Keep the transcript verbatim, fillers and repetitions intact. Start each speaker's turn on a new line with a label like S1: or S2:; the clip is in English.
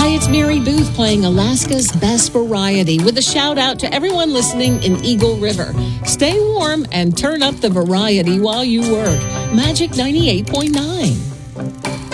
S1: Hi, it's Mary Booth playing Alaska's Best Variety with a shout out to everyone listening in Eagle River. Stay warm and turn up the variety while you work. Magic ninety-eight point nine.